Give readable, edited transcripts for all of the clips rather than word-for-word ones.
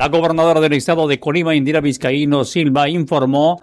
La gobernadora del estado de Colima, Indira Vizcaíno Silva, informó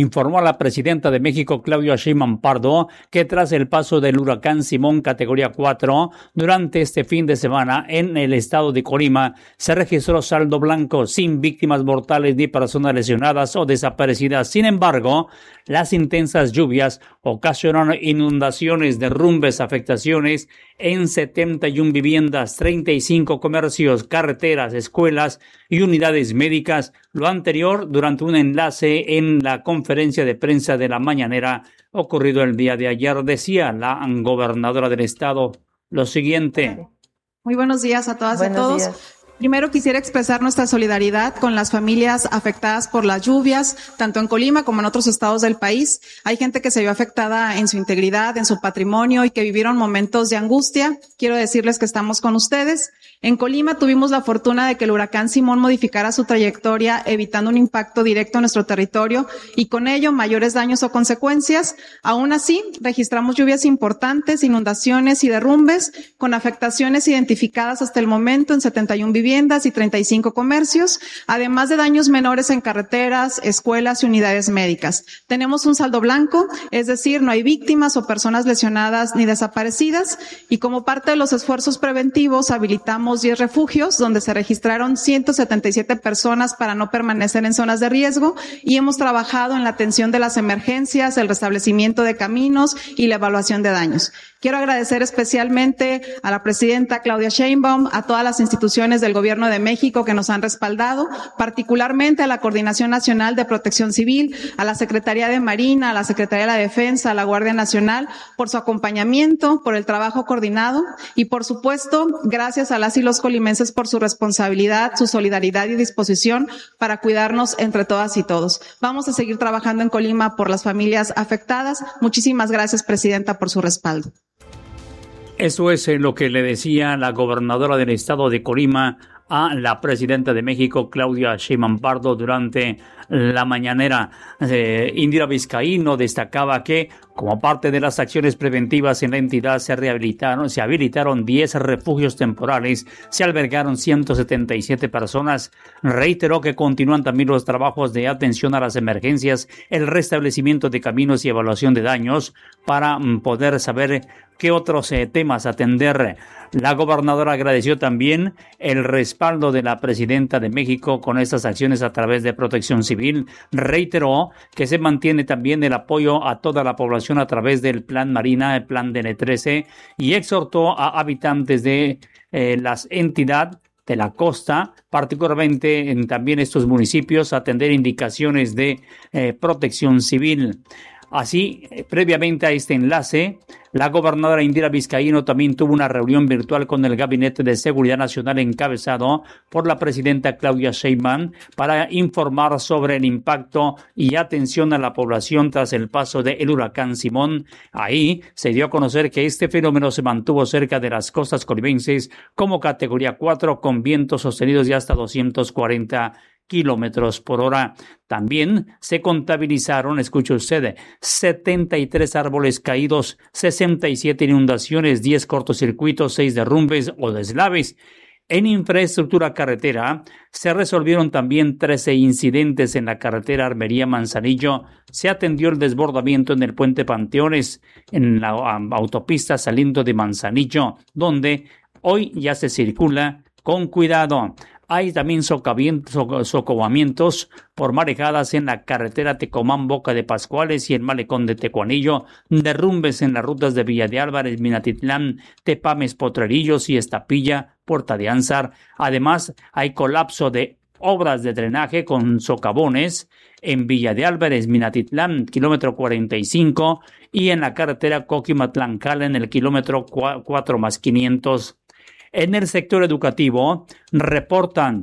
a la presidenta de México, Claudia Sheinbaum Pardo, que tras el paso del huracán Simón categoría 4, durante este fin de semana en el estado de Colima se registró saldo blanco, sin víctimas mortales ni personas lesionadas o desaparecidas. Sin embargo, las intensas lluvias ocasionaron inundaciones, derrumbes, afectaciones en 71 viviendas, 35 comercios, carreteras, escuelas y unidades médicas. Lo anterior durante un enlace en la conferencia de prensa de la mañanera ocurrido el día de ayer. Decía la gobernadora del estado lo siguiente. Muy buenos días a todas y a todos. Días. Primero quisiera expresar nuestra solidaridad con las familias afectadas por las lluvias, tanto en Colima como en otros estados del país. Hay gente que se vio afectada en su integridad, en su patrimonio y que vivieron momentos de angustia. Quiero decirles que estamos con ustedes. En Colima tuvimos la fortuna de que el huracán Simón modificara su trayectoria, evitando un impacto directo en nuestro territorio y con ello mayores daños o consecuencias. Aún así, registramos lluvias importantes, inundaciones y derrumbes, con afectaciones identificadas hasta el momento en 71 viviendas y 35 comercios, además de daños menores en carreteras, escuelas y unidades médicas. Tenemos un saldo blanco, es decir, no hay víctimas o personas lesionadas ni desaparecidas, y como parte de los esfuerzos preventivos habilitamos 10 refugios donde se registraron 177 personas para no permanecer en zonas de riesgo y hemos trabajado en la atención de las emergencias, el restablecimiento de caminos y la evaluación de daños. Quiero agradecer especialmente a la presidenta Claudia Sheinbaum, a todas las instituciones del Gobierno de México que nos han respaldado, particularmente a la Coordinación Nacional de Protección Civil, a la Secretaría de Marina, a la Secretaría de la Defensa, a la Guardia Nacional, por su acompañamiento, por el trabajo coordinado y, por supuesto, gracias a las y los colimenses por su responsabilidad, su solidaridad y disposición para cuidarnos entre todas y todos. Vamos a seguir trabajando en Colima por las familias afectadas. Muchísimas gracias, presidenta, por su respaldo. Eso es lo que le decía la gobernadora del estado de Colima a la presidenta de México, Claudia Sheinbaum Pardo, durante la mañanera. Indira Vizcaíno destacaba que, como parte de las acciones preventivas en la entidad, se habilitaron 10 refugios temporales, se albergaron 177 personas. Reiteró que continúan también los trabajos de atención a las emergencias, el restablecimiento de caminos y evaluación de daños para poder saber qué otros temas atender. La gobernadora agradeció también el respaldo de la presidenta de México con estas acciones a través de Protección Civil. Reiteró que se mantiene también el apoyo a toda la población a través del Plan Marina, el Plan DN13, y exhortó a habitantes de las entidades de la costa, particularmente en también estos municipios, a atender indicaciones de Protección Civil. Así, previamente a este enlace, la gobernadora Indira Vizcaíno también tuvo una reunión virtual con el Gabinete de Seguridad Nacional encabezado por la presidenta Claudia Sheinbaum para informar sobre el impacto y atención a la población tras el paso del huracán Simón. Ahí se dio a conocer que este fenómeno se mantuvo cerca de las costas colimenses como categoría 4 con vientos sostenidos de hasta 240 kilómetros por hora. También se contabilizaron, escuche usted, 73 árboles caídos, 67 inundaciones, 10 cortocircuitos, 6 derrumbes o deslaves. En infraestructura carretera se resolvieron también 13 incidentes en la carretera Armería-Manzanillo. Se atendió el desbordamiento en el puente Panteones, en la autopista saliendo de Manzanillo, donde hoy ya se circula con cuidado. Hay también socavamientos por marejadas en la carretera Tecomán-Boca de Pascuales y el malecón de Tecuanillo, derrumbes en las rutas de Villa de Álvarez, Minatitlán, Tepames, Potrerillos y Estapilla, Puerta de Ansar. Además, hay colapso de obras de drenaje con socavones en Villa de Álvarez, Minatitlán, kilómetro 45, y en la carretera Coquimatlán-Cala en el kilómetro 4+500. En el sector educativo, reportan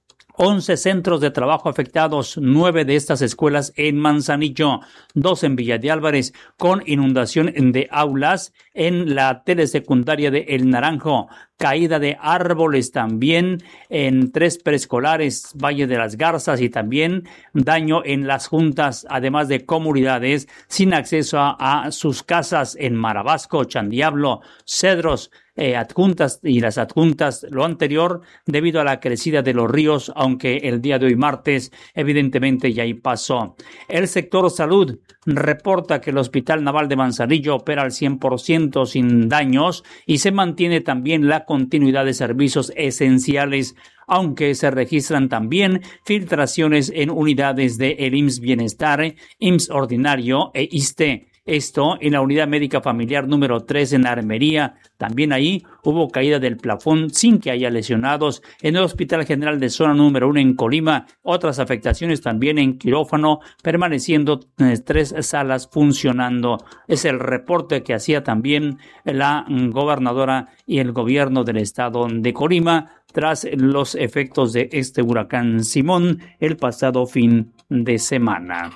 11 centros de trabajo afectados, 9 de estas escuelas en Manzanillo, 2 en Villa de Álvarez, con inundación de aulas en la telesecundaria de El Naranjo, caída de árboles también en 3 preescolares, Valle de las Garzas, y también daño en las juntas, además de comunidades sin acceso a sus casas en Marabasco, Chandiablo, Cedros, adjuntas y las adjuntas lo anterior debido a la crecida de los ríos, aunque el día de hoy martes evidentemente ya ahí pasó. El sector salud reporta que el Hospital Naval de Manzanillo opera al 100% sin daños y se mantiene también la continuidad de servicios esenciales, aunque se registran también filtraciones en unidades de el IMSS Bienestar, IMSS Ordinario e ISSSTE. Esto en la unidad médica familiar número 3 en Armería. También ahí hubo caída del plafón sin que haya lesionados. En el Hospital General de Zona número 1 en Colima, otras afectaciones también en quirófano, permaneciendo 3 salas funcionando. Es el reporte que hacía también la gobernadora y el gobierno del estado de Colima tras los efectos de este huracán Simón el pasado fin de semana.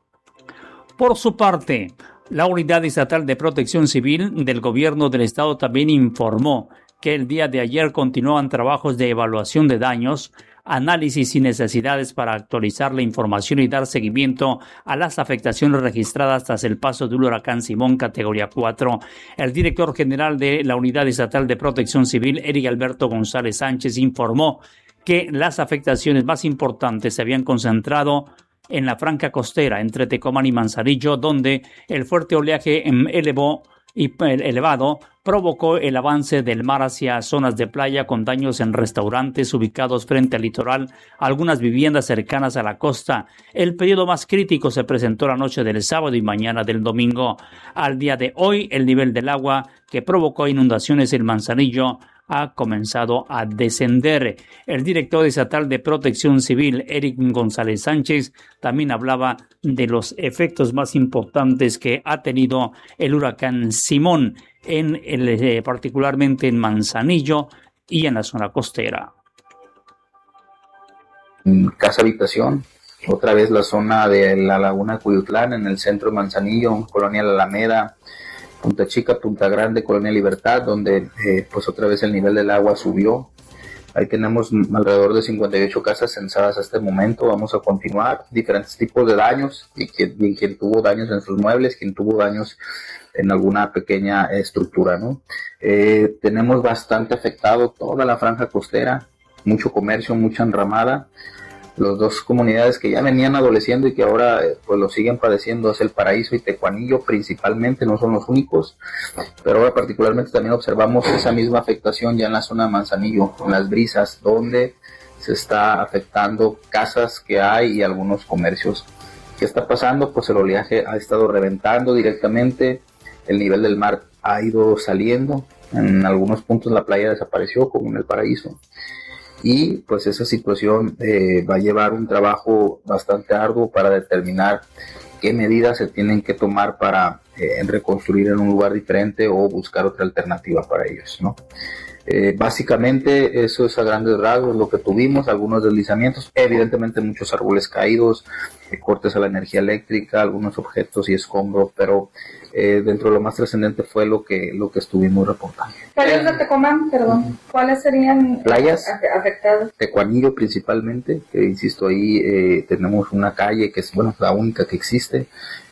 Por su parte, la Unidad Estatal de Protección Civil del Gobierno del Estado también informó que el día de ayer continúan trabajos de evaluación de daños, análisis y necesidades para actualizar la información y dar seguimiento a las afectaciones registradas tras el paso del huracán Simón categoría 4. El director general de la Unidad Estatal de Protección Civil, Eric Alberto González Sánchez, informó que las afectaciones más importantes se habían concentrado en la franja costera entre Tecomán y Manzanillo, donde el fuerte oleaje elevado provocó el avance del mar hacia zonas de playa con daños en restaurantes ubicados frente al litoral, algunas viviendas cercanas a la costa. El periodo más crítico se presentó la noche del sábado y mañana del domingo. Al día de hoy, el nivel del agua que provocó inundaciones en Manzanillo ha comenzado a descender. El director estatal de Protección Civil, Eric González Sánchez, también hablaba de los efectos más importantes que ha tenido el huracán Simón, particularmente en Manzanillo y en la zona costera. Casa habitación, otra vez la zona de la Laguna Cuyutlán, en el centro de Manzanillo, Colonia La Alameda, Punta Chica, Punta Grande, Colonia Libertad, donde pues otra vez el nivel del agua subió. Ahí tenemos alrededor de 58 casas censadas hasta el momento. Vamos a continuar, diferentes tipos de daños, y quien tuvo daños en sus muebles, quien tuvo daños en alguna pequeña estructura, ¿no? Tenemos bastante afectado toda la franja costera, mucho comercio, mucha enramada. Las dos comunidades que ya venían adoleciendo y que ahora pues lo siguen padeciendo es El Paraíso y Tecuanillo principalmente, no son los únicos, pero ahora particularmente también observamos esa misma afectación ya en la zona de Manzanillo, en Las Brisas, donde se está afectando casas que hay y algunos comercios. ¿Qué está pasando? Pues el oleaje ha estado reventando directamente, el nivel del mar ha ido saliendo, en algunos puntos la playa desapareció, como en El Paraíso. Y pues esa situación va a llevar un trabajo bastante arduo para determinar qué medidas se tienen que tomar para reconstruir en un lugar diferente o buscar otra alternativa para ellos, ¿no? Básicamente eso es a grandes rasgos lo que tuvimos, algunos deslizamientos, evidentemente muchos árboles caídos, cortes a la energía eléctrica, algunos objetos y escombros, pero dentro de lo más trascendente fue lo que estuvimos reportando. ¿Playas de Tecomán, perdón? ¿Cuáles serían playas afectadas? Tecuanillo principalmente, que insisto ahí tenemos una calle que es la única que existe,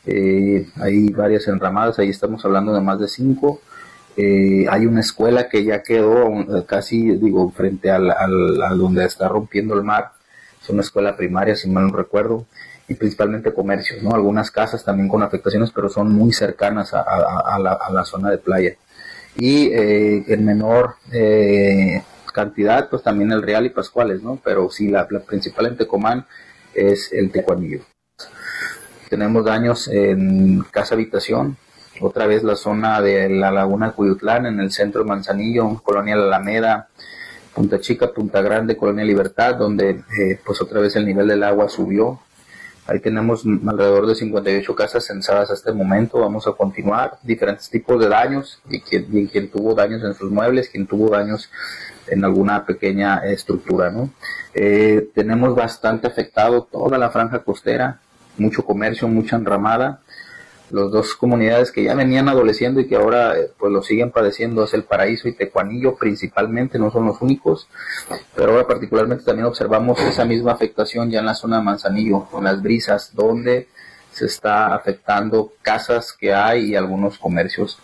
hay varias enramadas, ahí estamos hablando de más de 5. Hay una escuela que ya quedó casi, frente al donde está rompiendo el mar. Es una escuela primaria, si mal no recuerdo, y principalmente comercios, ¿no? Algunas casas también con afectaciones, pero son muy cercanas a la zona de playa. Y en menor cantidad, pues también el Real y Pascuales, ¿no? Pero sí, la principal en Tecomán es el Tecuanillo. Tenemos daños en casa habitación, otra vez la zona de la Laguna Cuyutlán, en el centro de Manzanillo, Colonia La Alameda, Punta Chica, Punta Grande, Colonia Libertad, donde pues otra vez el nivel del agua subió. Ahí tenemos alrededor de 58 casas censadas hasta el momento. Vamos a continuar, diferentes tipos de daños, y quien tuvo daños en sus muebles, quien tuvo daños en alguna pequeña estructura, ¿no? Tenemos bastante afectado toda la franja costera, mucho comercio, mucha enramada. Las dos comunidades que ya venían adoleciendo y que ahora pues lo siguen padeciendo es El Paraíso y Tecuanillo principalmente, no son los únicos, pero ahora particularmente también observamos esa misma afectación ya en la zona de Manzanillo, con Las Brisas, donde se está afectando casas que hay y algunos comercios.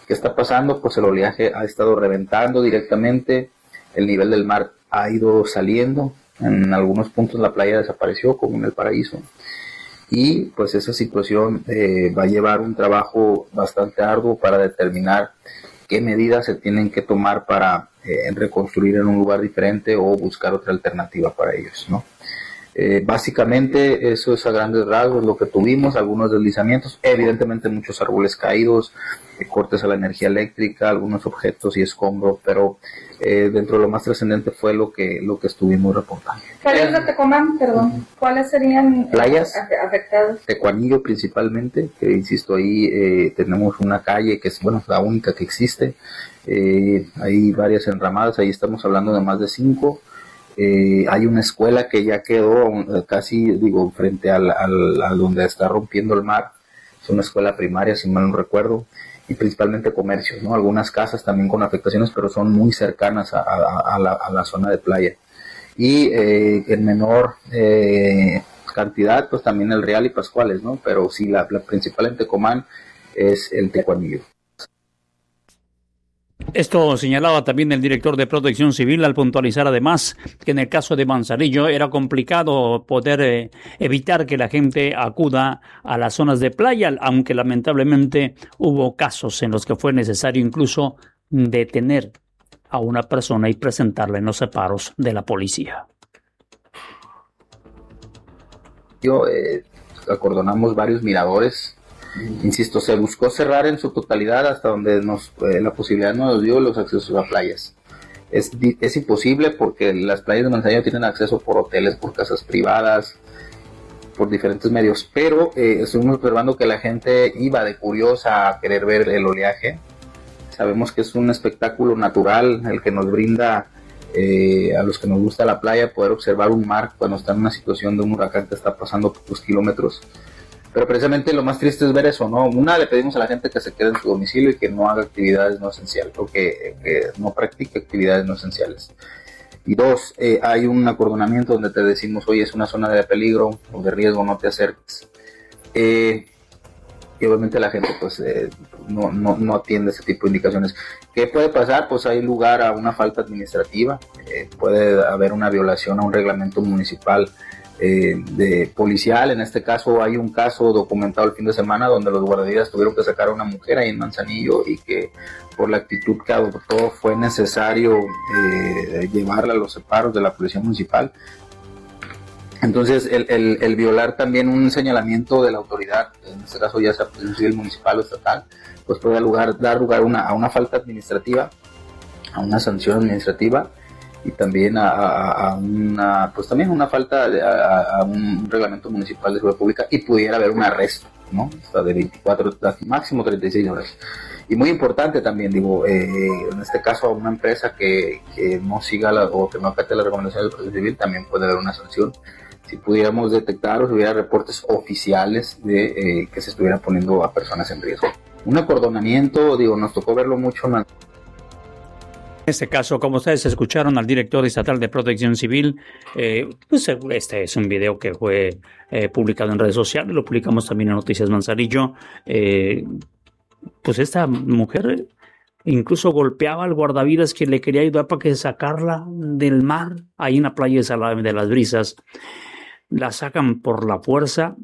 ¿Qué está pasando? Pues el oleaje ha estado reventando directamente, el nivel del mar ha ido saliendo, en algunos puntos la playa desapareció, como en El Paraíso, y pues esa situación va a llevar un trabajo bastante arduo para determinar qué medidas se tienen que tomar para reconstruir en un lugar diferente o buscar otra alternativa para ellos, ¿no? Básicamente eso es a grandes rasgos lo que tuvimos, algunos deslizamientos, evidentemente muchos árboles caídos, cortes a la energía eléctrica, algunos objetos y escombros, pero dentro de lo más trascendente fue lo que estuvimos reportando. ¿Playas de Tecomán, perdón? ¿Cuáles serían playas afectadas? Tecuanillo principalmente, que insisto, ahí tenemos una calle que es, bueno, la única que existe, hay varias enramadas, ahí estamos hablando de más de 5. Hay una escuela que ya quedó casi, digo, frente a donde está rompiendo el mar. Es una escuela primaria, si mal no recuerdo, y principalmente comercios, ¿no? Algunas casas también con afectaciones, pero son muy cercanas a la zona de playa. Y en menor cantidad, pues también el Real y Pascuales, ¿no? Pero sí, la principal en Tecomán es el Tecuanillo. Esto señalaba también el director de Protección Civil al puntualizar además que en el caso de Manzanillo era complicado poder evitar que la gente acuda a las zonas de playa, aunque lamentablemente hubo casos en los que fue necesario incluso detener a una persona y presentarla en los separos de la policía. Acordonamos varios miradores. Insisto, se buscó cerrar en su totalidad hasta donde la posibilidad nos dio los accesos a playas. Es imposible porque las playas de Manzanillo tienen acceso por hoteles, por casas privadas, por diferentes medios, pero estuvimos observando que la gente iba de curiosa a querer ver el oleaje. Sabemos que es un espectáculo natural el que nos brinda a los que nos gusta la playa poder observar un mar cuando está en una situación de un huracán que está pasando pocos kilómetros. Pero precisamente lo más triste es ver eso, ¿no? Una, le pedimos a la gente que se quede en su domicilio y que no haga actividades no esenciales, o que no practique actividades no esenciales. Y 2, hay un acordonamiento donde te decimos, oye, es una zona de peligro o de riesgo, no te acerques. Y obviamente la gente pues no atiende ese tipo de indicaciones. ¿Qué puede pasar? Pues hay lugar a una falta administrativa, puede haber una violación a un reglamento municipal de policial. En este caso hay un caso documentado el fin de semana donde los guardavidas tuvieron que sacar a una mujer ahí en Manzanillo y que por la actitud que adoptó fue necesario llevarla a los separos de la policía municipal. Entonces el violar también un señalamiento de la autoridad, en este caso ya sea civil, municipal o estatal, pues puede dar lugar a una falta administrativa, a una sanción administrativa, y también a una falta a un reglamento municipal de seguridad pública, y pudiera haber un arresto, ¿no? Hasta de 24, máximo 36 horas. Y muy importante también, digo, en este caso a una empresa que no siga o que no acate las recomendaciones del Protección Civil, también puede haber una sanción. Si pudiéramos detectar o si hubiera reportes oficiales de que se estuviera poniendo a personas en riesgo. Un acordonamiento, digo, nos tocó verlo mucho en este caso, como ustedes escucharon al director estatal de Protección Civil, pues este es un video que fue publicado en redes sociales, lo publicamos también en Noticias Manzanillo. Pues esta mujer incluso golpeaba al guardavidas que le quería ayudar para que sacarla del mar, ahí en la playa de Las Brisas. La sacan por la fuerza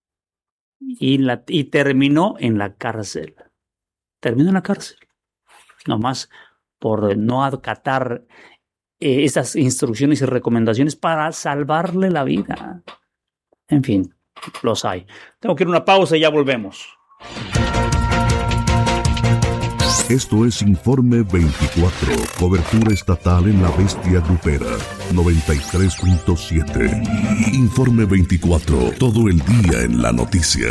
y terminó en la cárcel. Terminó en la cárcel. Nomás por no acatar esas instrucciones y recomendaciones para salvarle la vida. En fin, los hay. Tengo que ir a una pausa y ya volvemos. Esto es Informe 24, cobertura estatal en la bestia grupera, 93.7. Informe 24, todo el día en la noticia.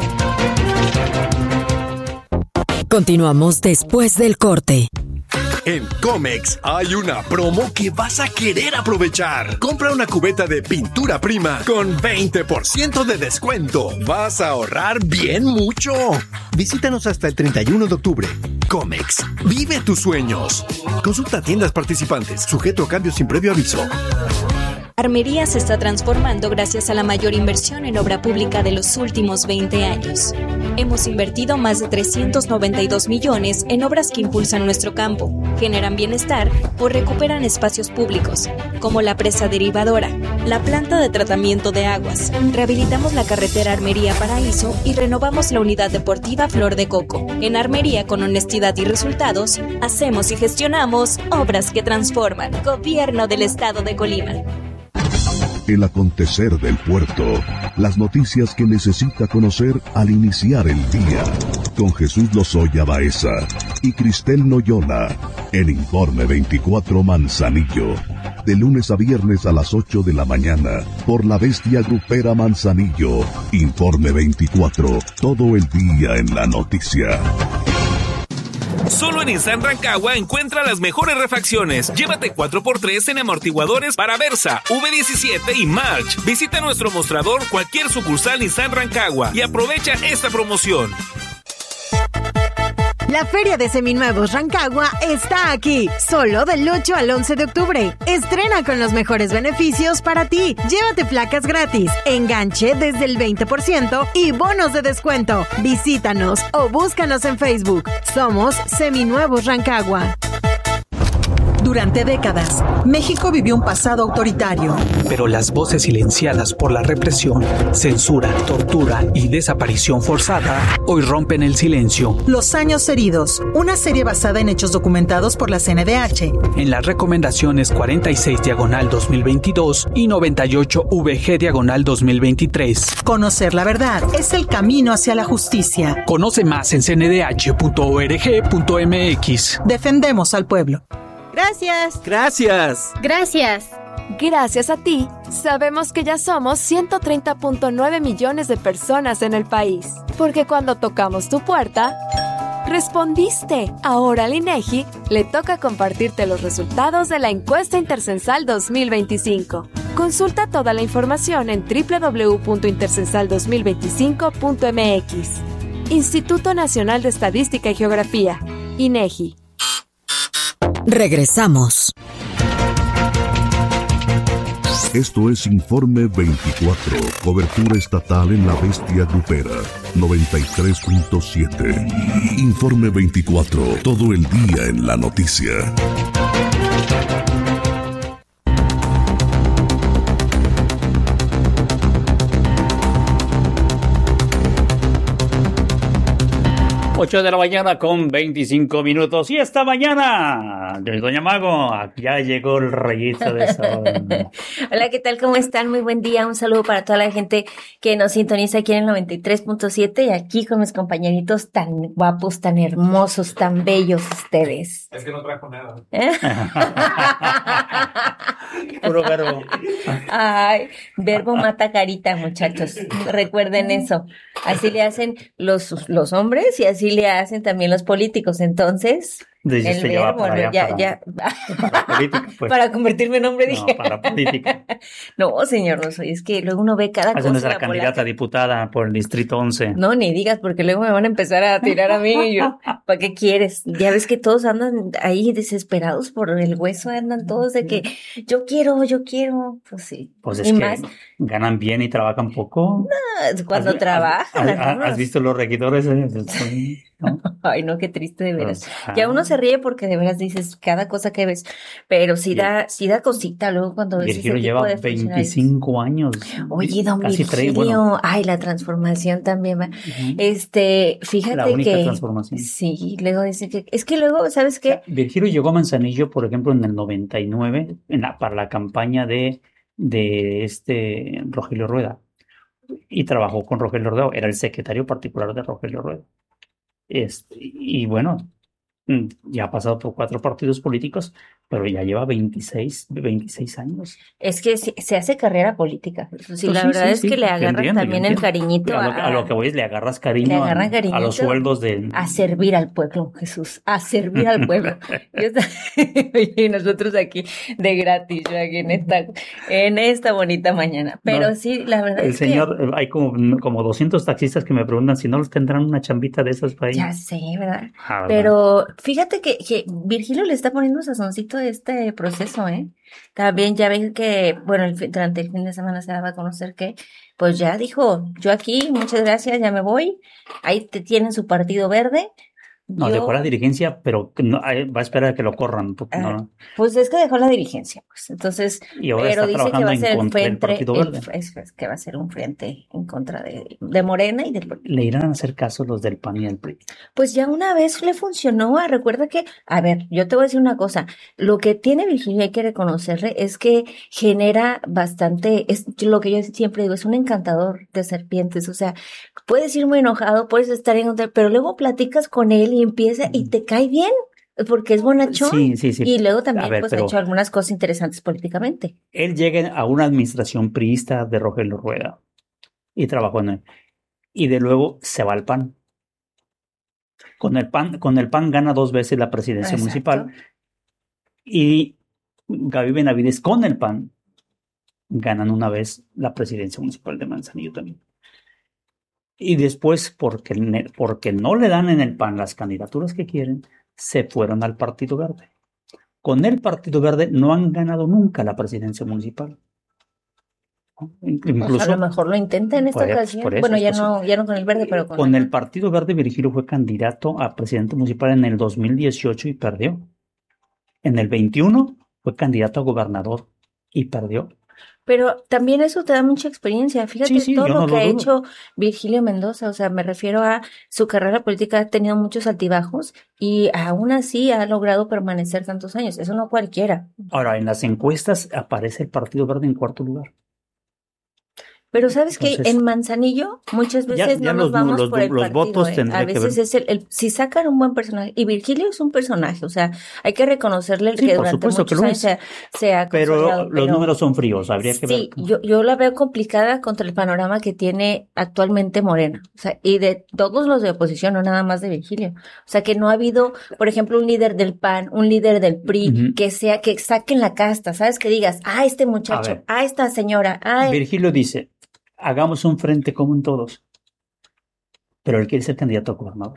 Continuamos después del corte. En Comex hay una promo que vas a querer aprovechar. Compra una cubeta de pintura prima con 20% de descuento. Vas a ahorrar bien mucho. Visítanos hasta el 31 de octubre. Comex, vive tus sueños. Consulta tiendas participantes, sujeto a cambios sin previo aviso. Armería se está transformando gracias a la mayor inversión en obra pública de los últimos 20 años. Hemos invertido más de 392 millones en obras que impulsan nuestro campo, generan bienestar o recuperan espacios públicos, como la presa derivadora, la planta de tratamiento de aguas. Rehabilitamos la carretera Armería-Paraíso y renovamos la unidad deportiva Flor de Coco. En Armería, con honestidad y resultados, hacemos y gestionamos obras que transforman. Gobierno del Estado de Colima. El acontecer del puerto, las noticias que necesita conocer al iniciar el día. Con Jesús Lozoya Baeza y Cristel Noyola, en Informe 24 Manzanillo. De lunes a viernes a las 8 de la mañana, por la bestia grupera Manzanillo. Informe 24, todo el día en la noticia. Solo en Nissan Rancagua encuentra las mejores refacciones. Llévate 4x3 en amortiguadores para Versa, V17 y March. Visita nuestro mostrador, cualquier sucursal Nissan Rancagua y aprovecha esta promoción. La Feria de Seminuevos Rancagua está aquí, solo del 8 al 11 de octubre. Estrena con los mejores beneficios para ti. Llévate placas gratis, enganche desde el 20% y bonos de descuento. Visítanos o búscanos en Facebook. Somos Seminuevos Rancagua. Durante décadas, México vivió un pasado autoritario. Pero las voces silenciadas por la represión, censura, tortura y desaparición forzada hoy rompen el silencio. Los años heridos, una serie basada en hechos documentados por la CNDH. En las recomendaciones 46/2022 y 98/VG/2023. Conocer la verdad es el camino hacia la justicia. Conoce más en cndh.org.mx. Defendemos al pueblo. Gracias. Gracias. Gracias. Gracias a ti, sabemos que ya somos 130.9 millones de personas en el país. Porque cuando tocamos tu puerta, respondiste. Ahora al INEGI le toca compartirte los resultados de la encuesta Intercensal 2025. Consulta toda la información en www.intercensal2025.mx. Instituto Nacional de Estadística y Geografía, INEGI. Regresamos. Esto es Informe 24, cobertura estatal en la bestia grupera, 93.7. Informe 24, todo el día en la noticia. Ocho de la mañana con 25 minutos. Y esta mañana, doña Mago, ya llegó el rayito de sol. Hola, ¿qué tal? ¿Cómo están? Muy buen día. Un saludo para toda la gente que nos sintoniza aquí en el 93.7 y aquí con mis compañeritos tan guapos, tan hermosos, tan bellos ustedes. Es que no trajo nada. Puro verbo. Ay, verbo mata carita, muchachos. Recuerden eso. Así le hacen los hombres y así le hacen también los políticos. Entonces, el verbo, para política, pues. Para convertirme en hombre, dije. No, para política. No, señor Rosso, es que luego uno ve cada cosa. Nuestra candidata a diputada por el Distrito 11. No, ni digas, porque luego me van a empezar a tirar a mí y yo, ¿para qué quieres? Ya ves que todos andan ahí desesperados por el hueso, andan todos de que yo quiero, pues sí. Pues es que más ganan bien y trabajan poco. No, cuando trabajan. ¿Has visto los regidores? ¿No? Ay, no, qué triste de veras. Ya uno se ríe porque de veras dices cada cosa que ves, pero sí da cosita luego cuando ves Virgilio ese tipo lleva de 25 años. Oye, don Virgilio, ay, la transformación también va. Fíjate la única que transformación. Sí, luego dice que es que luego, ¿sabes qué? O sea, Virgilio llegó a Manzanillo, por ejemplo, en el 99 para la campaña de Rogelio Rueda y trabajó con Rogelio Rueda, era el secretario particular de Rogelio Rueda. Y bueno, ya ha pasado por 4 partidos políticos, pero ya lleva 26 años. Es que se hace carrera política. Sí, la verdad es que le agarran también el cariñito. A lo que voy es, le agarras cariño a los sueldos de... A servir al pueblo, Jesús, a servir al pueblo. Y nosotros aquí de gratis, yo aquí en esta bonita mañana. Pero no, sí, la verdad es señor, que... hay como 200 taxistas que me preguntan si no los tendrán una chambita de esas para ahí. Ya sé, ¿verdad? Pero fíjate que Virgilio le está poniendo sazoncito a este proceso, ¿eh? También ya ven que, bueno, durante el fin de semana se daba a conocer que, pues ya dijo, yo aquí, muchas gracias, ya me voy, ahí te tienen su partido verde. No, dejó la dirigencia, pero no, va a esperar a que lo corran. No. Pues es que dejó la dirigencia, pues. Entonces, pero dice que va a ser que va a ser un frente en contra de Morena y del PRI. ¿Le irán a hacer caso los del PAN y el PRI? Pues ya una vez le funcionó. Recuerda que, a ver, yo te voy a decir una cosa. Lo que tiene Virgilio, hay que reconocerle, es que genera bastante, es lo que yo siempre digo, es un encantador de serpientes. O sea, puedes ir muy enojado, puedes estar en contra, pero luego platicas con él y empieza y te cae bien, porque es bonachón. Sí. Y luego también ha hecho algunas cosas interesantes políticamente. Él llega a una administración priista de Rogelio Rueda y trabajó en él. Y de luego se va al PAN. Con el PAN gana 2 veces la presidencia municipal. Y Gaby Benavides con el PAN ganan 1 vez la presidencia municipal de Manzanillo también. Y después, porque no le dan en el PAN las candidaturas que quieren, se fueron al Partido Verde. Con el Partido Verde no han ganado nunca la presidencia municipal. Incluso, pues a lo mejor lo intenta en esta ocasión. Bueno, ya no con el Verde, pero con el Partido Verde, Virgilio fue candidato a presidente municipal en el 2018 y perdió. En el 21 fue candidato a gobernador y perdió. Pero también eso te da mucha experiencia. Fíjate todo lo que ha hecho Virgilio Mendoza. O sea, me refiero a su carrera política, ha tenido muchos altibajos y aún así ha logrado permanecer tantos años. Eso no cualquiera. Ahora, en las encuestas aparece el Partido Verde en 4º lugar. Pero sabes que en Manzanillo muchas veces no nos vamos por el partido. Votos a veces es si sacan un buen personaje, y Virgilio es un personaje, o sea, hay que reconocerle que durante muchos años se ha pero los números son fríos, habría que ver. Sí, yo la veo complicada contra el panorama que tiene actualmente Morena, o sea, y de todos los de oposición, no nada más de Virgilio. O sea, que no ha habido, por ejemplo, un líder del PAN, un líder del PRI, que saquen la casta, ¿sabes? Que digas, este muchacho, esta señora, Virgilio dice, hagamos un frente común todos. Pero él quiere ser candidato a gobernador.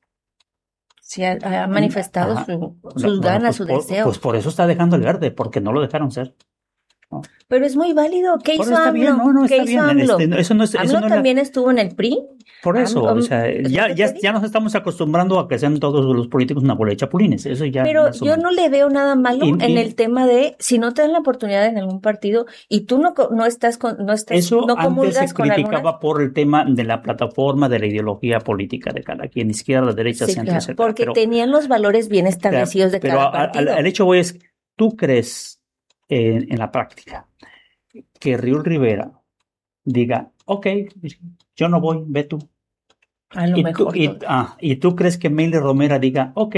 Sí, ha manifestado sus ganas, su deseo. Pues por eso está dejando el Verde, porque no lo dejaron ser. ¿No? Pero es muy válido. ¿Qué hizo AMLO? ¿Qué hizo AMLO? AMLO también estuvo en el PRI. Por eso, o sea, ya nos estamos acostumbrando a que sean todos los políticos una bola de chapulines. Eso ya. Pero yo no le veo nada malo en el tema de si no te dan la oportunidad en algún partido y tú no comulgas se criticaba por el tema de la plataforma, de la ideología política de cada quien, izquierda, derecha, centro, etcétera. Porque tenían los valores bien establecidos de cada partido. Pero el hecho es, ¿tú crees en la práctica que Riul Rivera diga, ok, yo no voy, ve tú? A lo mejor. ¿Y tú crees que Meili Romera diga, ok,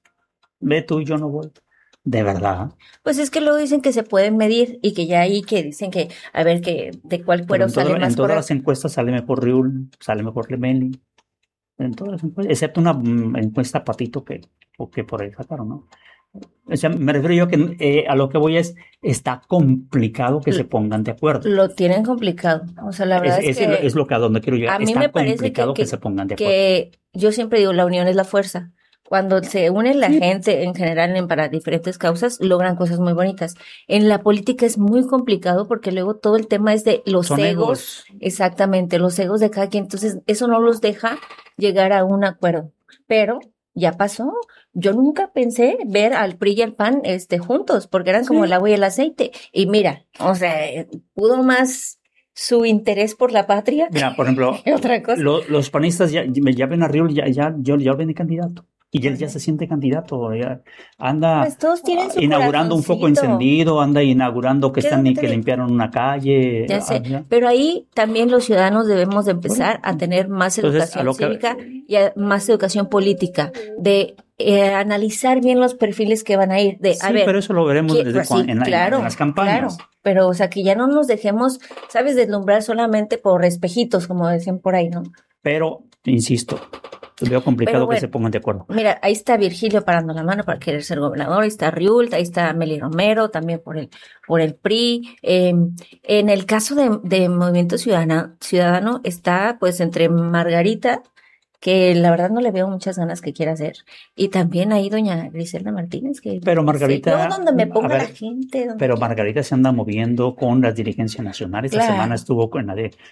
ve tú, yo no voy? ¿De verdad? Pues es que luego dicen que se pueden medir y que ya ahí que dicen que, a ver, que de cuál cuero sale más. En todas las encuestas sale mejor Riul, sale mejor Meili. En todas las encuestas, excepto una encuesta Patito que por ahí sacaron, ¿no? O sea, me refiero yo que a lo que voy está complicado que se pongan de acuerdo. Lo tienen complicado. O sea, la verdad es lo que a donde quiero llegar. A mí me parece complicado que se pongan de acuerdo. Que yo siempre digo, la unión es la fuerza. Cuando se une la gente en general para diferentes causas, logran cosas muy bonitas. En la política es muy complicado porque luego todo el tema es de los egos. Exactamente, los egos de cada quien. Entonces, eso no los deja llegar a un acuerdo. Pero ya pasó. Yo nunca pensé ver al PRI y al PAN juntos, porque eran como el agua y el aceite. Y mira, o sea, pudo más su interés por la patria. Mira, por ejemplo, otra cosa. Los panistas ya ven a Riul, ya lo ven de candidato. Y él ya se siente candidato, ya anda pues todos tienen su inaugurando un foco encendido, anda inaugurando que limpiaron una calle. Ya sé, pero ahí también los ciudadanos debemos de empezar a tener más educación cívica y más educación política, de analizar bien los perfiles que van a ir. Pero eso lo veremos en las campañas. Claro, pero o sea, que ya no nos dejemos, ¿sabes?, deslumbrar solamente por espejitos, como decían por ahí, ¿no? Pero, insisto, veo complicado que se pongan de acuerdo. Mira, ahí está Virgilio parando la mano para querer ser gobernador, ahí está Riul, ahí está Meili Romero, también por el PRI. En el caso de Movimiento Ciudadano está pues entre Margarita que la verdad no le veo muchas ganas que quiera hacer. Y también ahí doña Griselda Martínez, que pero Margarita, yo donde me ponga la gente. Pero Margarita se anda moviendo con las dirigencias nacionales. Esta semana estuvo con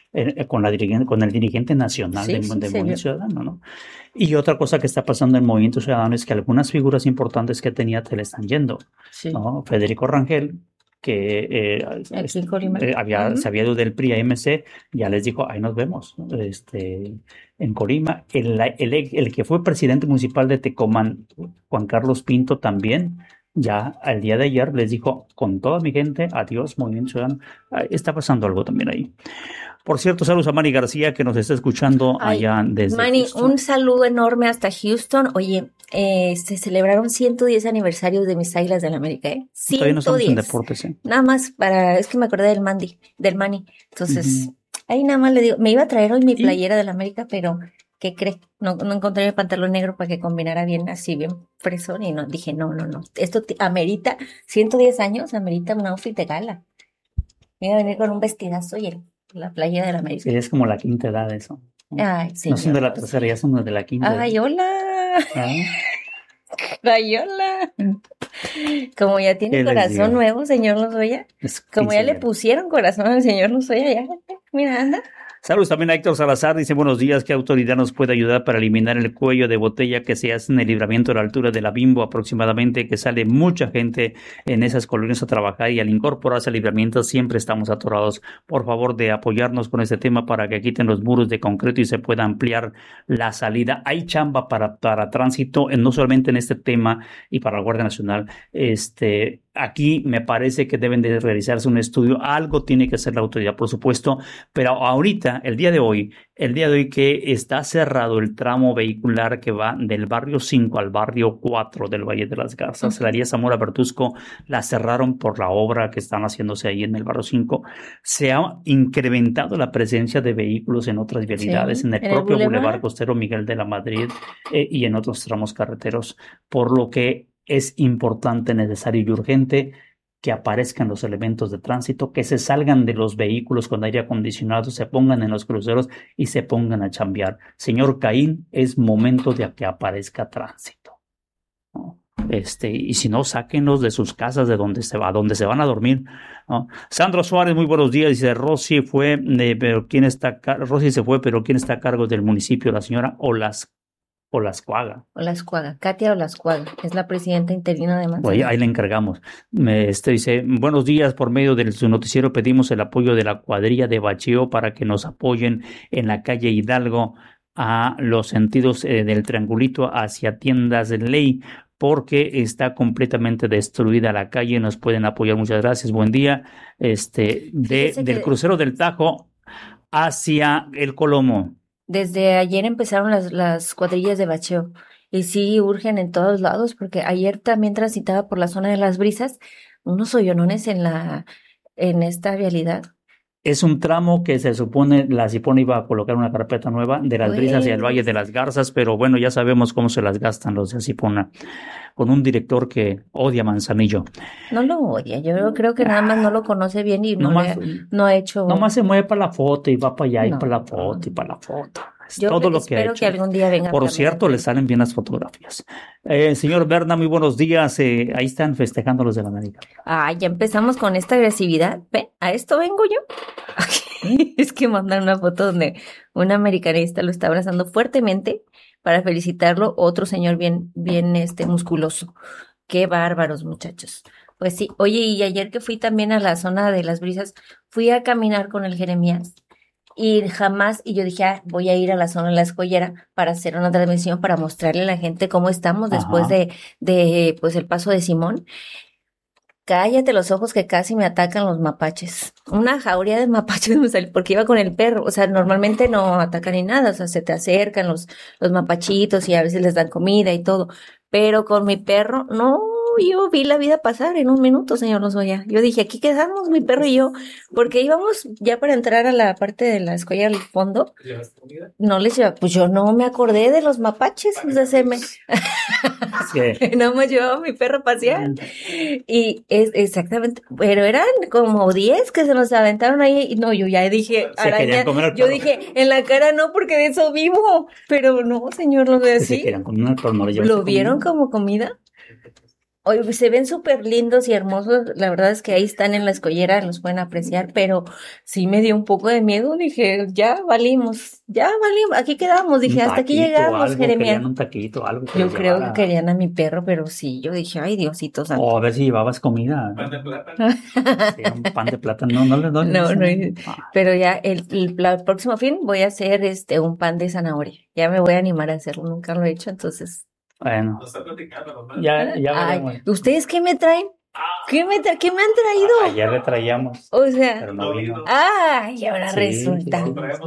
el dirigente nacional del Movimiento Ciudadano, ¿no? Y otra cosa que está pasando en el Movimiento Ciudadano es que algunas figuras importantes que tenía se le están yendo, ¿no? Federico Rangel, que se había ido del PRI a MC, ya les dijo, ahí nos vemos, en Colima. El que fue presidente municipal de Tecomán, Juan Carlos Pinto, también, ya al día de ayer les dijo, con toda mi gente, adiós, Movimiento Ciudadano. Está pasando algo también ahí. Por cierto, saludos a Manny García, que nos está escuchando allá desde Manny, Houston. Un saludo enorme hasta Houston. Oye, se celebraron 110 aniversarios de mis Águilas del América, ¿eh? 110. Todavía no estamos en deportes, ¿eh? Nada más es que me acordé del Manny. Entonces, ahí nada más le digo, me iba a traer hoy mi playera del América, pero ¿qué cree? No encontré mi pantalón negro para que combinara bien, así bien fresón, y dije, no. Esto amerita 110 años, amerita un outfit de gala. Me iba a venir con un vestidazo y la playera de la América. Sí, es como la quinta edad eso. Ay, sí. No son de la tercera, ya son de la quinta. Ay, hola. Ay, hola. Como ya tiene corazón nuevo, señor Lozoya. Como ya le pusieron corazón al señor Lozoya, ya, mira, anda. Saludos también a Héctor Salazar, dice buenos días, ¿qué autoridad nos puede ayudar para eliminar el cuello de botella que se hace en el libramiento a la altura de la Bimbo aproximadamente, que sale mucha gente en esas colonias a trabajar y al incorporarse al libramiento siempre estamos atorados? Por favor de apoyarnos con este tema para que quiten los muros de concreto y se pueda ampliar la salida. Hay chamba para tránsito, no solamente en este tema y para la Guardia Nacional. Aquí me parece que deben de realizarse un estudio, algo tiene que hacer la autoridad, por supuesto, pero ahorita, el día de hoy que está cerrado el tramo vehicular que va del barrio 5 al barrio 4 del Valle de las Garzas, la María Zamora Bertusco, la cerraron por la obra que están haciéndose ahí en el barrio 5. Se ha incrementado la presencia de vehículos en otras vialidades, en el propio Boulevard Costero Miguel de la Madrid y en otros tramos carreteros, por lo que es importante, necesario y urgente que aparezcan los elementos de tránsito, que se salgan de los vehículos con aire acondicionado, se pongan en los cruceros y se pongan a chambear. Señor Caín, es momento de que aparezca tránsito, ¿no? Y si no, sáquenlos de sus casas, de donde se van a dormir, ¿no? Sandro Suárez, muy buenos días, dice Rosy se fue, pero ¿quién está a cargo del municipio? La señora Olascuaga. Katia Olascuaga, es la presidenta interina de Manzanillo. Oye, ahí le encargamos. Dice, buenos días, por medio de su noticiero pedimos el apoyo de la cuadrilla de bacheo para que nos apoyen en la calle Hidalgo a los sentidos del Triangulito hacia Tiendas de Ley, porque está completamente destruida la calle. Nos pueden apoyar, muchas gracias, buen día. Del crucero del Tajo hacia el Colomo. Desde ayer empezaron las cuadrillas de bacheo y sí urgen en todos lados, porque ayer también transitaba por la zona de Las Brisas unos hoyonones en esta vialidad. Es un tramo que se supone la Cipona iba a colocar una carpeta nueva de Las Brisas hacia el Valle de las Garzas, pero bueno, ya sabemos cómo se las gastan los de Cipona, con un director que odia Manzanillo. No lo odia, yo creo que nada más no lo conoce bien y no ha hecho... Nomás se mueve para la foto y va para allá y para la foto y para la foto. Todo lo que ha hecho. Espero que algún día venga. Por cierto, le salen bien las fotografías. Señor Berna, muy buenos días. Ahí están festejando los de la América. Ya empezamos con esta agresividad. ¿Ven? A esto vengo yo. Es que mandan una foto donde un americanista lo está abrazando fuertemente para felicitarlo. Otro señor bien musculoso. Qué bárbaros, muchachos. Pues sí. Oye, y ayer que fui también a la zona de Las Brisas, fui a caminar con el Jeremías. Y yo dije, voy a ir a la zona de la Escollera para hacer una transmisión, para mostrarle a la gente cómo estamos después de pues el paso de Simón. Cállate los ojos que casi me atacan los mapaches. Una jauría de mapaches me salió porque iba con el perro. O sea, normalmente no atacan ni nada. O sea, se te acercan los mapachitos y a veces les dan comida y todo. Pero con mi perro, no, yo vi la vida pasar en un minuto, señor Lozoya. Yo dije, aquí quedamos mi perro y yo, porque íbamos ya para entrar a la parte de la escuela al fondo. No les llevaba, pues yo no me acordé de los mapaches, o sea, nada más llevaba a mi perro a pasear. Y exactamente, pero eran como 10 que se nos aventaron ahí, y no, yo ya dije, araña, yo dije, en la cara no, porque de eso vivo, pero no, señor, lo de así. ¿Lo vieron como comida? Hoy se ven súper lindos y hermosos, la verdad es que ahí están en la escollera, los pueden apreciar, pero sí me dio un poco de miedo, dije, ya valimos, aquí quedamos, dije, hasta aquí llegamos, Jeremías. Un taquito, algo. Yo creo que querían a mi perro, pero sí, yo dije, ay, Diosito santo. O a ver si llevabas comida. Pan de plátano. Sí, un pan de plátano, no, pero ya el próximo fin voy a hacer un pan de zanahoria, ya me voy a animar a hacerlo, nunca lo he hecho, entonces... Bueno, ya veremos. ¿Ustedes qué me traen? ¿Qué me han traído? Ayer le traíamos. O sea, pero no vino. Y ahora resulta.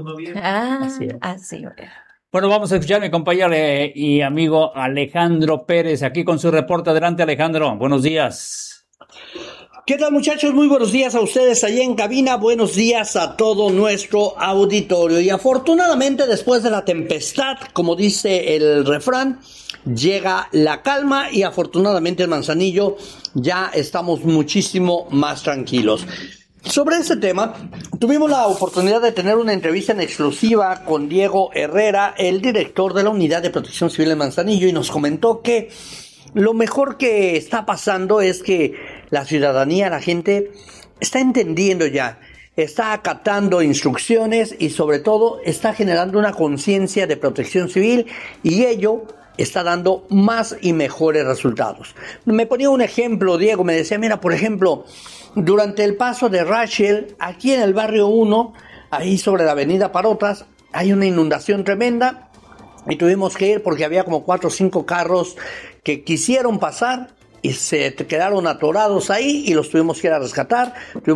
Así. Bueno, vamos a escuchar a mi compañero y amigo Alejandro Pérez aquí con su reporte. Adelante, Alejandro. Buenos días. ¿Qué tal, muchachos? Muy buenos días a ustedes allá en cabina, buenos días a todo nuestro auditorio. Y afortunadamente, después de la tempestad, como dice el refrán, llega la calma y afortunadamente en Manzanillo ya estamos muchísimo más tranquilos. Sobre este tema, tuvimos la oportunidad de tener una entrevista en exclusiva con Diego Herrera, el director de la Unidad de Protección Civil en Manzanillo, y nos comentó que lo mejor que está pasando es que la ciudadanía, la gente, está entendiendo ya, está acatando instrucciones y sobre todo está generando una conciencia de protección civil y ello está dando más y mejores resultados. Me ponía un ejemplo, Diego, me decía, mira, por ejemplo, durante el paso de Rachel, aquí en el barrio 1, ahí sobre la avenida Parotas, hay una inundación tremenda y tuvimos que ir porque había como 4 o 5 carros que quisieron pasar y se quedaron atorados ahí y los tuvimos que ir a rescatar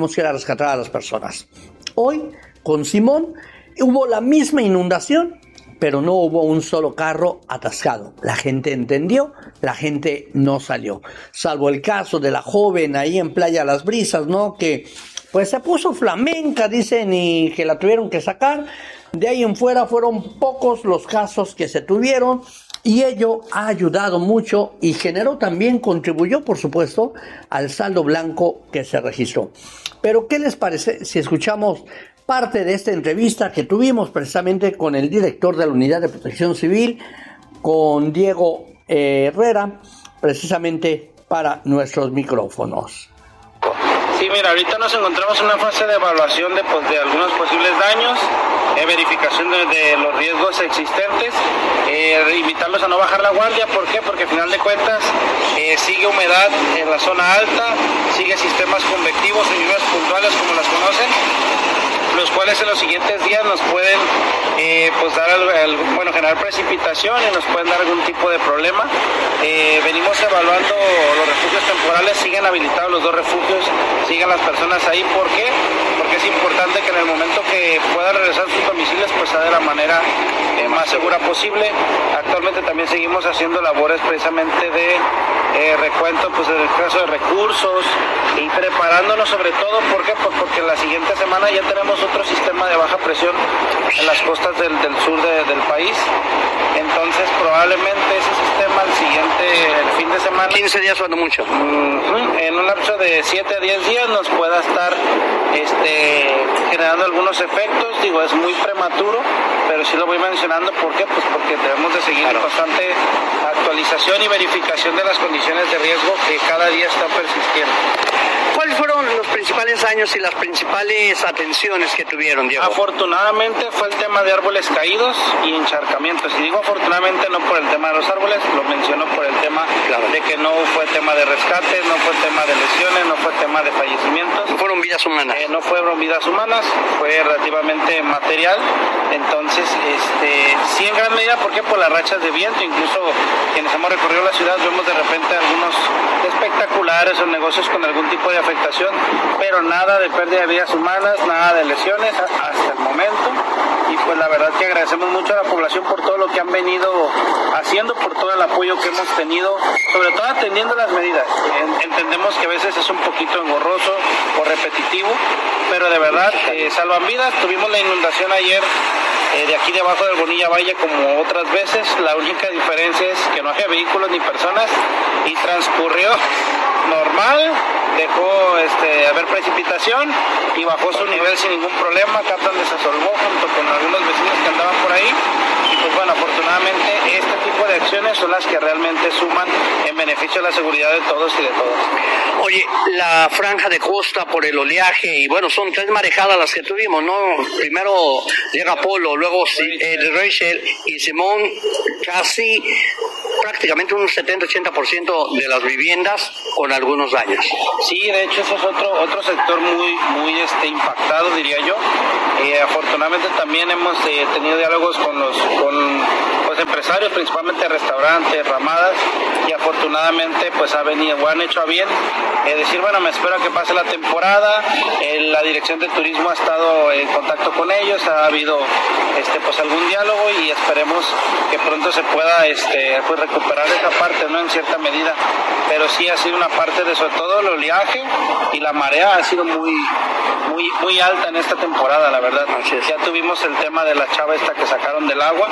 a las personas. Hoy, con Simón, hubo la misma inundación, pero no hubo un solo carro atascado. La gente entendió, la gente no salió. Salvo el caso de la joven ahí en Playa Las Brisas, ¿no? Que pues se puso flamenca, dicen, y que la tuvieron que sacar. De ahí en fuera fueron pocos los casos que se tuvieron. Y ello ha ayudado mucho y contribuyó, por supuesto, al saldo blanco que se registró. Pero, ¿qué les parece si escuchamos parte de esta entrevista que tuvimos precisamente con el director de la Unidad de Protección Civil, con Diego Herrera, precisamente para nuestros micrófonos? Sí, mira, ahorita nos encontramos en una fase de evaluación de algunos posibles daños, verificación de los riesgos existentes, invitarlos a no bajar la guardia. ¿Por qué? Porque al final de cuentas sigue humedad en la zona alta, sigue sistemas convectivos en lluvias puntuales como las conocen, los cuales en los siguientes días nos pueden generar precipitación y nos pueden dar algún tipo de problema. Venimos evaluando los refugios temporales, siguen habilitados los 2 refugios, sigan las personas ahí. ¿Por qué? Porque es importante que en el momento que puedan regresar a sus domicilios, pues sea de la manera más segura posible. Actualmente también seguimos haciendo labores precisamente de recuento, pues en el caso de recursos, y preparándonos sobre todo. ¿Por qué? Pues porque la siguiente semana ya tenemos otro sistema de baja presión en las costas del sur del país. Entonces probablemente ese sistema el fin de semana, 15 días suena mucho, en un lapso de 7 a 10 días nos pueda estar generando algunos efectos. Digo, es muy prematuro, pero sí lo voy mencionando. ¿Por qué? Pues porque debemos de seguir en constante actualización y verificación de las condiciones de riesgo que cada día están persistiendo. ¿Cuáles fueron los principales daños y las principales atenciones que tuvieron, Diego? Afortunadamente fue el tema de árboles caídos y encharcamientos. Y digo afortunadamente no por el tema de los árboles, lo menciono por el tema de que no fue tema de rescates, no fue tema de lesiones, no fue tema de fallecimientos. No fueron vidas humanas. No fueron vidas humanas, fue relativamente material. Entonces, sí en gran medida, ¿por qué? Por las rachas de viento. Incluso quienes hemos recorrido la ciudad vemos de repente algunos espectaculares o negocios con algún tipo de afectación, pero nada de pérdida de vidas humanas, nada de lesiones hasta el momento. Y pues la verdad que agradecemos mucho a la población por todo lo que han venido haciendo, por todo el apoyo que hemos tenido, sobre todo atendiendo las medidas. Entendemos que a veces es un poquito engorroso o repetitivo, pero de verdad salvan vidas. Tuvimos la inundación ayer de aquí debajo del Bonilla Valle como otras veces. La única diferencia es que no había vehículos ni personas y transcurrió normal, dejó haber precipitación y bajó su nivel sin ningún problema. Acá donde se solvó junto con algunos vecinos que andaban por ahí. Y pues bueno, afortunadamente este tipo de acciones son las que realmente suman en beneficio de la seguridad de todos y de todas. Oye, la franja de costa por el oleaje, y bueno, son 3 marejadas las que tuvimos, ¿no? Primero llega Polo, luego Rachel y Simón, casi prácticamente un 70-80% de las viviendas con algunos daños. Sí, de hecho ese es otro sector muy impactado, diría yo. Afortunadamente también hemos tenido diálogos con los empresarios, principalmente restaurantes, ramadas, y afortunadamente pues han hecho a bien decir, bueno, me espero a que pase la temporada. La dirección de turismo ha estado en contacto con ellos, ha habido pues algún diálogo y esperemos que pronto se pueda pues recuperar esa parte, ¿no? En cierta medida, pero sí ha sido una parte de sobre todo el oleaje y la marea ha sido muy alta en esta temporada, la verdad. Ya tuvimos el tema de la chava esta que sacaron del agua,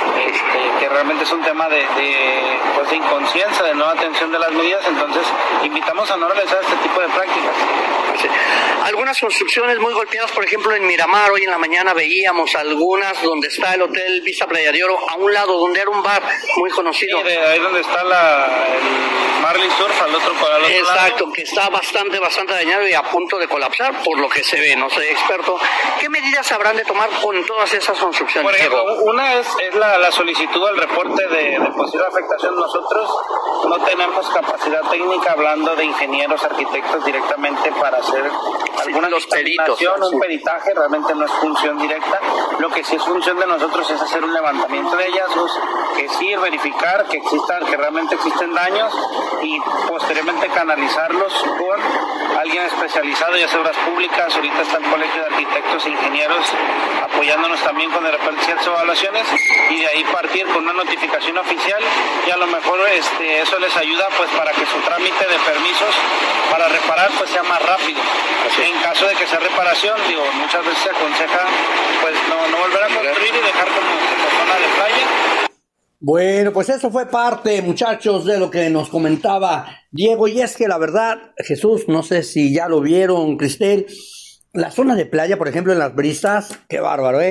que realmente es un tema de inconsciencia, de no atención de las medidas. Entonces invitamos a no realizar este tipo de prácticas. Sí. Algunas construcciones muy golpeadas, por ejemplo en Miramar, hoy en la mañana veíamos algunas donde está el Hotel Vista Playa de Oro, a un lado donde era un bar muy conocido. Sí, ahí donde está el Marlin Surf, al otro lado. Exacto, que está bastante dañado y a punto de colapsar, por lo que se ve, no soy experto. ¿Qué medidas habrán de tomar con todas esas construcciones? Por ejemplo, una es la solicitud al reporte de posible afectación. Nosotros no tenemos capacidad técnica, hablando de ingenieros, arquitectos directamente, para hacer alguna determinación, un peritaje. Realmente no es función directa. Lo que sí es función de nosotros es hacer un levantamiento de hallazgos, que sí verificar que realmente existen daños y posteriormente canalizarlos con alguien especializado, ya sea obras públicas. Ahorita está el Colegio de Arquitectos e Ingenieros apoyándonos también con de repente ciertas evaluaciones, y de ahí partir con una notificación oficial, y a lo mejor eso les ayuda pues para que su trámite de permisos para reparar pues sea más rápido. En caso de que sea reparación, muchas veces se aconseja pues no volver a construir y dejar como zona de playa. Bueno, pues eso fue parte, muchachos, de lo que nos comentaba Diego, y es que la verdad, Jesús, no sé si ya lo vieron, Cristel, la zona de playa, por ejemplo, en Las Brisas, qué bárbaro,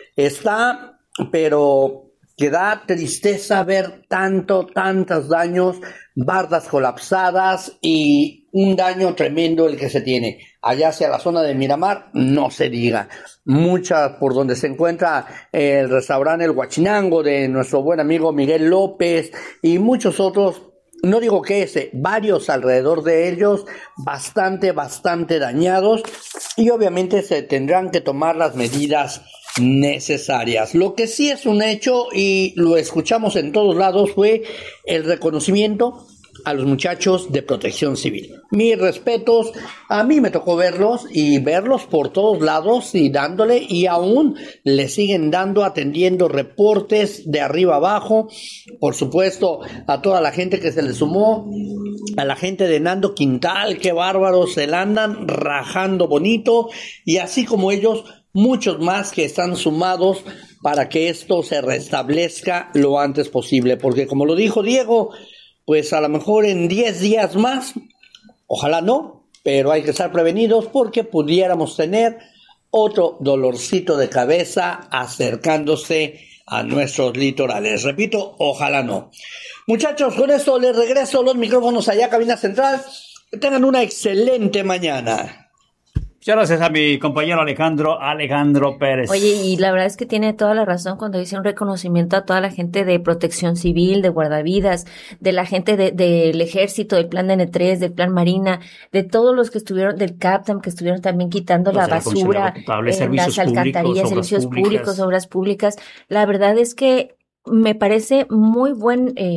está, pero que da tristeza ver tantos daños, bardas colapsadas y un daño tremendo el que se tiene. Allá hacia la zona de Miramar, no se diga. Muchas por donde se encuentra el restaurante El Huachinango de nuestro buen amigo Miguel López y muchos otros, no digo que varios alrededor de ellos, bastante dañados, y obviamente se tendrán que tomar las medidas necesarias. Lo que sí es un hecho, y lo escuchamos en todos lados, fue el reconocimiento a los muchachos de Protección Civil. Mis respetos, a mí me tocó verlos por todos lados y dándole, y aún le siguen dando, atendiendo reportes de arriba abajo. Por supuesto, a toda la gente que se le sumó, a la gente de Nando Quintal, qué bárbaros, se la andan rajando bonito, y así como ellos, muchos más que están sumados para que esto se restablezca lo antes posible, porque como lo dijo Diego, pues a lo mejor en 10 días más, ojalá no, pero hay que estar prevenidos porque pudiéramos tener otro dolorcito de cabeza acercándose a nuestros litorales. Repito, ojalá no. Muchachos, con esto les regreso los micrófonos allá a Cabina Central. Que tengan una excelente mañana. Muchas gracias a mi compañero Alejandro Pérez. Oye, y la verdad es que tiene toda la razón cuando dice un reconocimiento a toda la gente de Protección Civil, de guardavidas, de la gente del Ejército, del Plan N3, del Plan Marina, de todos los que estuvieron, del CAPTAM, que estuvieron también quitando la basura, las alcantarillas, servicios públicos, obras públicas. La verdad es que me parece muy buen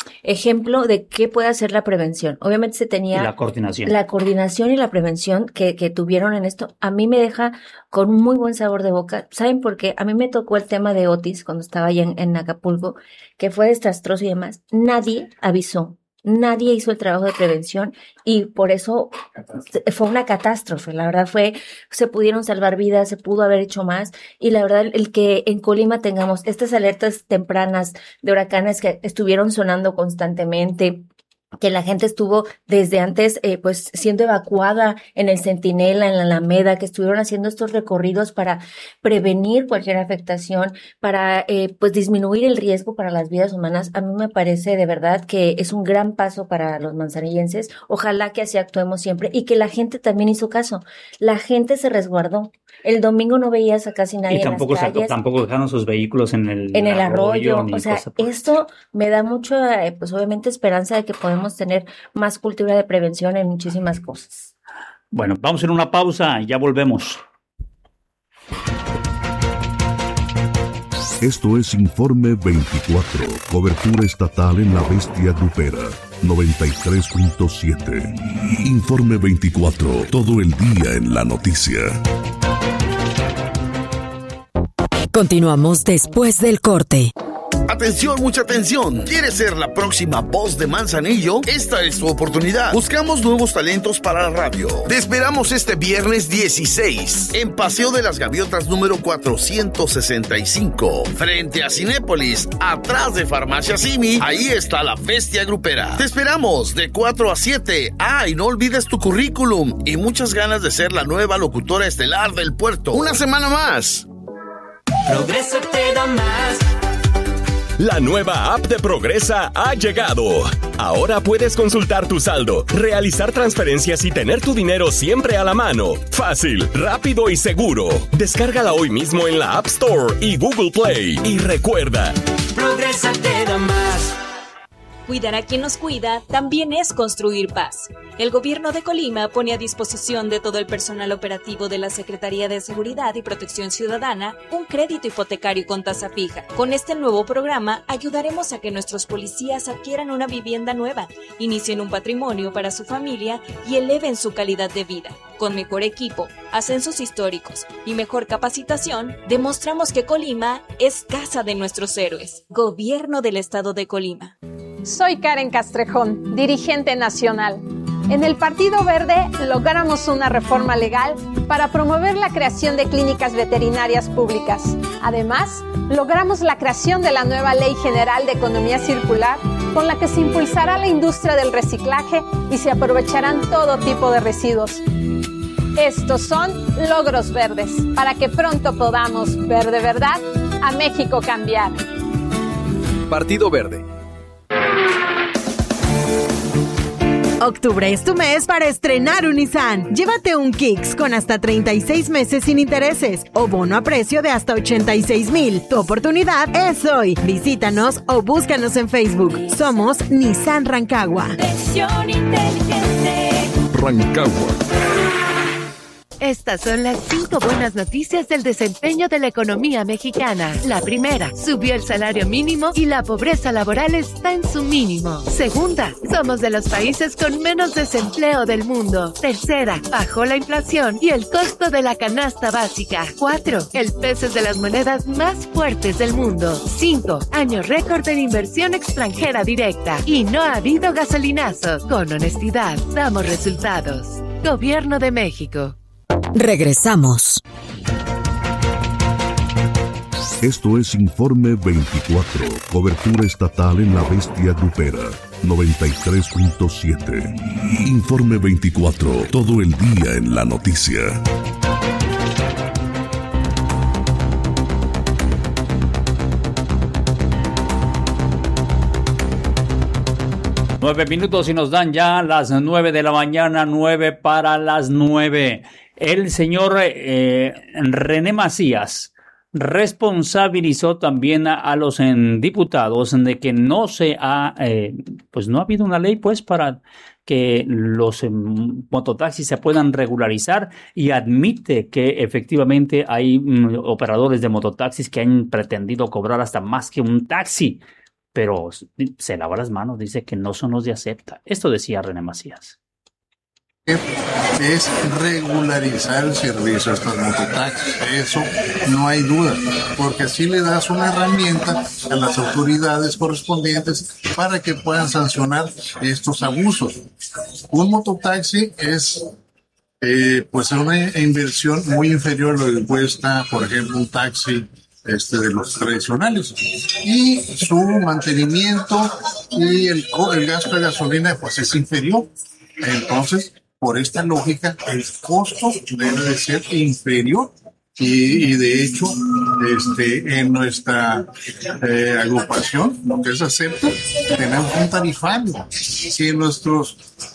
ejemplo de qué puede hacer la prevención. Obviamente se tenía la coordinación y la prevención que tuvieron en esto. A mí me deja con un muy buen sabor de boca. ¿Saben por qué? A mí me tocó el tema de Otis cuando estaba allá en Acapulco, que fue desastroso y demás. Nadie avisó. Nadie hizo el trabajo de prevención y por eso fue una catástrofe. La verdad se pudieron salvar vidas, se pudo haber hecho más y la verdad el que en Colima tengamos estas alertas tempranas de huracanes que estuvieron sonando constantemente, que la gente estuvo desde antes pues siendo evacuada en el Centinela, en la Alameda, que estuvieron haciendo estos recorridos para prevenir cualquier afectación, para pues disminuir el riesgo para las vidas humanas. A mí me parece de verdad que es un gran paso para los manzanillenses. Ojalá que así actuemos siempre y que la gente también hizo caso. La gente se resguardó. El domingo no veías a casi nadie en las calles. Tampoco dejaron sus vehículos en el arroyo. O sea, esto me da mucho, pues obviamente esperanza de que podemos tener más cultura de prevención en muchísimas cosas. Bueno, vamos a hacer una pausa y ya volvemos. Esto es Informe 24, cobertura estatal en la bestia grupera, 93.7. Informe 24, todo el día en la noticia. Continuamos después del corte. Atención, mucha atención. ¿Quieres ser la próxima voz de Manzanillo? Esta es tu oportunidad. Buscamos nuevos talentos para la radio. Te esperamos este viernes 16 en Paseo de las Gaviotas número 465, frente a Cinépolis, atrás de Farmacia Simi. Ahí está la bestia grupera. Te esperamos de 4 a 7. Y no olvides tu currículum y muchas ganas de ser la nueva locutora estelar del puerto. Una semana más. Progreso te da más. La nueva app de Progresa ha llegado. Ahora puedes consultar tu saldo, realizar transferencias y tener tu dinero siempre a la mano. Fácil, rápido y seguro. Descárgala hoy mismo en la App Store y Google Play. Y recuerda, Progresa te da más. Cuidar a quien nos cuida también es construir paz. El gobierno de Colima pone a disposición de todo el personal operativo de la Secretaría de Seguridad y Protección Ciudadana un crédito hipotecario con tasa fija. Con este nuevo programa ayudaremos a que nuestros policías adquieran una vivienda nueva, inicien un patrimonio para su familia y eleven su calidad de vida. Con mejor equipo, ascensos históricos y mejor capacitación, demostramos que Colima es casa de nuestros héroes. Gobierno del Estado de Colima. Soy Karen Castrejón, dirigente nacional. En el Partido Verde logramos una reforma legal para promover la creación de clínicas veterinarias públicas. Además, logramos la creación de la nueva Ley General de Economía Circular, con la que se impulsará la industria del reciclaje y se aprovecharán todo tipo de residuos. Estos son logros verdes, para que pronto podamos ver de verdad a México cambiar. Partido Verde. Octubre es tu mes para estrenar un Nissan. Llévate un Kicks con hasta 36 meses sin intereses o bono a precio de hasta 86,000. Tu oportunidad es hoy. Visítanos o búscanos en Facebook. Somos Nissan Rancagua. Decisión inteligente. Rancagua. Estas son las 5 buenas noticias del desempeño de la economía mexicana. La primera, subió el salario mínimo y la pobreza laboral está en su mínimo. Segunda, somos de los países con menos desempleo del mundo. Tercera, bajó la inflación y el costo de la canasta básica. 4, el peso es de las monedas más fuertes del mundo. 5, año récord en inversión extranjera directa. Y no ha habido gasolinazos. Con honestidad, damos resultados. Gobierno de México. Regresamos. Esto es Informe 24, cobertura estatal en la bestia grupera, 93.7. Informe 24, todo el día en la noticia. Nueve minutos y nos dan ya las 9 de la mañana, 9 para las 9. El señor René Macías responsabilizó también a los diputados de que no se ha, pues no ha habido una ley pues para que los mototaxis se puedan regularizar y admite que efectivamente hay operadores de mototaxis que han pretendido cobrar hasta más que un taxi. pero se lava las manos, dice que no son los de acepta. Esto decía René Macías. Es regularizar el servicio a estos mototaxis, eso no hay duda, porque así le das una herramienta a las autoridades correspondientes para que puedan sancionar estos abusos. Un mototaxi es pues una inversión muy inferior a lo que cuesta, por ejemplo, un taxi de los tradicionales, y su mantenimiento y el gasto de gasolina pues es inferior. Entonces, por esta lógica, el costo debe de ser inferior. Y de hecho, en nuestra agrupación, lo que es acepta, tenemos un tarifario. Si nuestros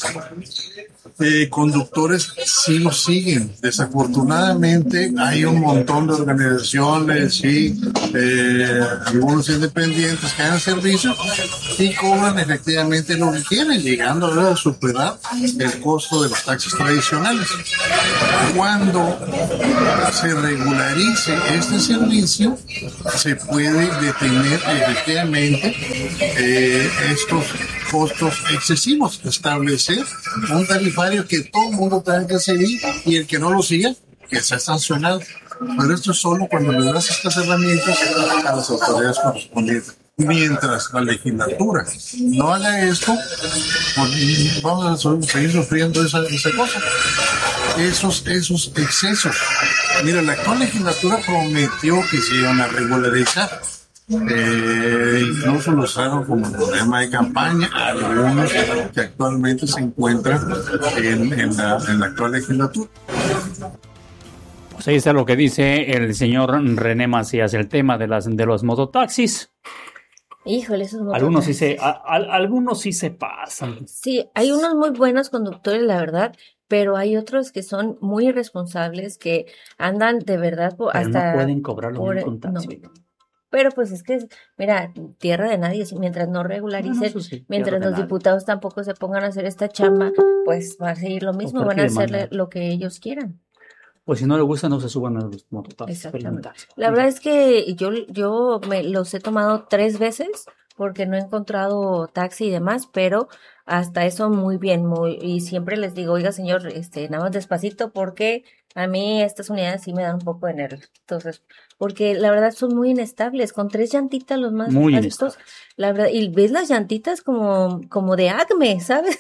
conductores sí lo siguen. Desafortunadamente, hay un montón de organizaciones y algunos independientes que dan servicio y cobran efectivamente lo que quieren, llegando a superar el costo de los taxis tradicionales. Cuando se regularice este servicio, se puede detener efectivamente estos costos excesivos, establecer un tarifario que todo el mundo tenga que seguir y el que no lo siga, que sea sancionado. Pero esto es solo cuando le das estas herramientas a las autoridades correspondientes. Mientras la legislatura no haga esto, pues vamos a seguir sufriendo esa cosa. Esos excesos. Mira, la actual legislatura prometió que se iban a regularizar. Incluso lo usaron como programa de campaña algunos que actualmente se encuentran en la actual legislatura. Pues ahí está lo que dice el señor René Macías, el tema de los mototaxis. Híjole, esos mototaxis. Algunos sí se pasan. Sí, hay unos muy buenos conductores, la verdad, pero hay otros que son muy irresponsables, que andan de verdad pero hasta... no pueden cobrar lo mismo con taxi. No. Pero pues es que, mira, tierra de nadie, mientras no regularicen, sí, mientras los diputados tampoco se pongan a hacer esta chamba, pues va a seguir lo mismo, van a hacerle lo que ellos quieran. Pues si no le gusta, no se suban a los mototaxis. Exactamente. La verdad es que yo me los he tomado 3 veces porque no he encontrado taxi y demás, pero hasta eso muy bien, y siempre les digo, oiga señor, nada más despacito porque a mí estas unidades sí me dan un poco de nervios. Entonces, porque la verdad son muy inestables, con 3 llantitas los más básicos, la verdad, y ves las llantitas como de Acme, ¿sabes?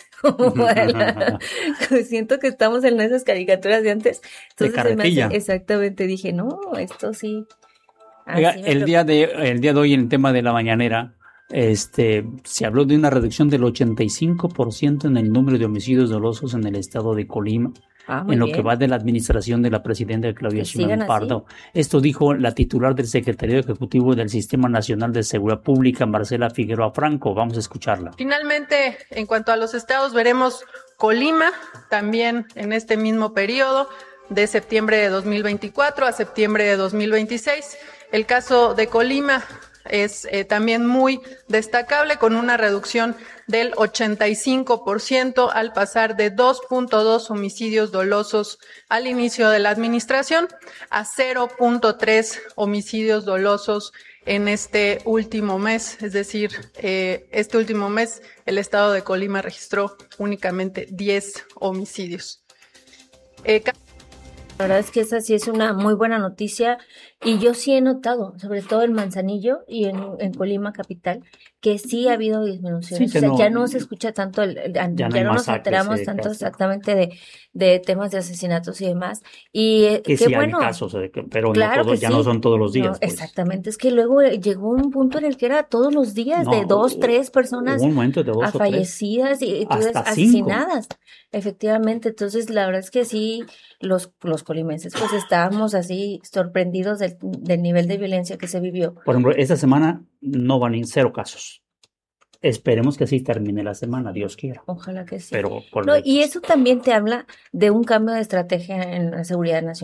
Siento que estamos en esas caricaturas de antes. Entonces, de carretilla. Exactamente, dije, no, esto sí. Oiga, el día de hoy en el tema de la mañanera, se habló de una reducción del 85% en el número de homicidios dolosos en el estado de Colima, en lo que va de la administración de la presidenta Claudia Sheinbaum Pardo. Esto dijo la titular del Secretariado Ejecutivo del Sistema Nacional de Seguridad Pública, Marcela Figueroa Franco. Vamos a escucharla. Finalmente, en cuanto a los estados, veremos Colima también en este mismo periodo, de septiembre de 2024 a septiembre de 2026. El caso de Colima es también muy destacable, con una reducción del 85% al pasar de 2.2 homicidios dolosos al inicio de la administración a 0.3 homicidios dolosos en este último mes. Es decir, este último mes el estado de Colima registró únicamente 10 homicidios. La verdad es que esa sí es una muy buena noticia, y yo sí he notado, sobre todo en Manzanillo y en Colima capital, que sí ha habido disminuciones. Sí, ya no se escucha tanto, ya no nos enteramos tanto exactamente de temas de asesinatos y demás. Y que sí hay casos, pero claro, no son todos los días. No, pues. Exactamente, es que luego llegó un punto en el que era todos los días de 2, 3 personas fallecidas y entonces asesinadas. 5. Efectivamente, entonces la verdad es que sí, los colimenses pues estábamos así sorprendidos del nivel de violencia que se vivió. Por ejemplo, esta semana no van en 0 casos. Esperemos que así termine la semana, Dios quiera. Ojalá que sí. Pero y eso también te habla de un cambio de estrategia en la seguridad nacional.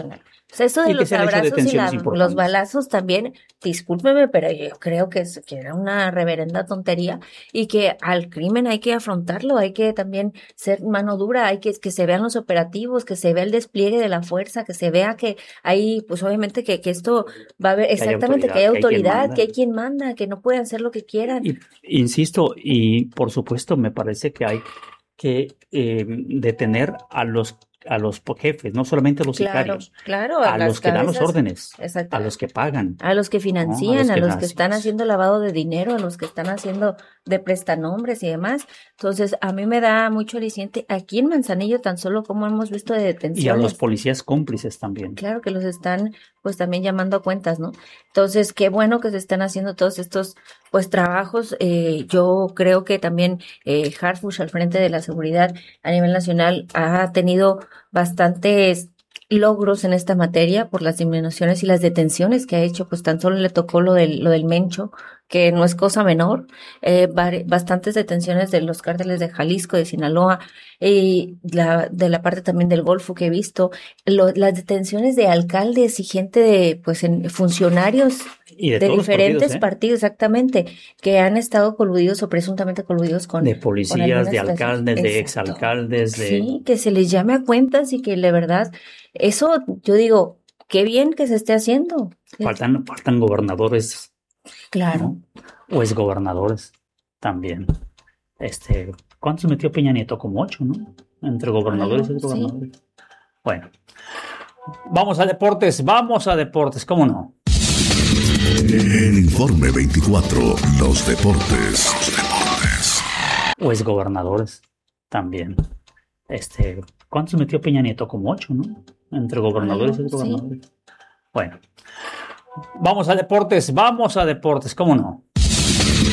Eso de los abrazos y los balazos también, discúlpeme, pero yo creo que era una reverenda tontería y que al crimen hay que afrontarlo, hay que también ser mano dura, hay que se vean los operativos, que se vea el despliegue de la fuerza, que se vea que hay, pues obviamente que esto va a haber, exactamente, que hay autoridad, que hay quien manda, que no pueden hacer lo que quieran. Insisto, y por supuesto me parece que hay que detener a los jefes, no solamente a los sicarios, a los que dan los órdenes, a los que pagan, a los que financian, a los que están haciendo lavado de dinero, a los que están haciendo de prestanombres y demás. Entonces, a mí me da mucho aliciente aquí en Manzanillo, tan solo como hemos visto de detenciones. Y a los policías cómplices también. Claro que los están, pues también llamando a cuentas, ¿no? Entonces, qué bueno que se están haciendo todos estos, pues, trabajos. Yo creo que también Harfuch, al frente de la seguridad a nivel nacional, ha tenido bastantes logros en esta materia por las disminuciones y las detenciones que ha hecho. Pues tan solo le tocó lo del Mencho, que no es cosa menor, bastantes detenciones de los cárteles de Jalisco, de Sinaloa, de la parte también del Golfo que he visto, las detenciones de alcaldes y gente de, pues, funcionarios de diferentes partidos, exactamente, que han estado coludidos o presuntamente coludidos con... De policías, de alcaldes, de exalcaldes. Sí, que se les llame a cuentas y que de verdad, eso yo digo, qué bien que se esté haciendo. Faltan gobernadores. Claro. ¿No? O exgobernadores también. ¿Cuántos metió Peña Nieto? Como 8, ¿no? Entre gobernadores y exgobernadores. Sí. Bueno. Vamos a deportes, ¿cómo no? El Informe 24, los deportes. O exgobernadores también. ¿Cuántos metió Peña Nieto? Como 8, ¿no? Entre gobernadores y exgobernadores. Sí. Bueno. Vamos a deportes, ¿cómo no?